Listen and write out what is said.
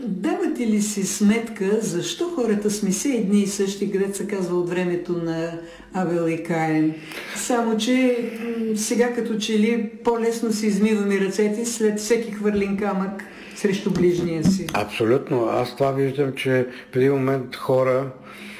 давате ли си сметка защо хората сме се едни и същи, където се казва от времето на Авел и Каин? Само, че сега като че ли по-лесно си измиваме ръцете след всеки хвърлин камък срещу ближния си. Абсолютно. Аз това виждам, че в един момент хора